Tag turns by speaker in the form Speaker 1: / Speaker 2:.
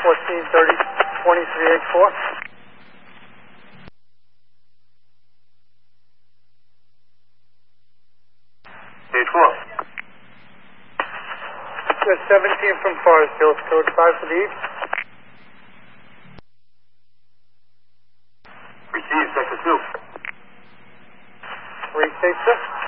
Speaker 1: 1430, 2384.
Speaker 2: Stage 4.
Speaker 1: There's 17 from Forest Hills, code 5 for the East.
Speaker 2: Receive Sector 2.
Speaker 1: Restate, sir.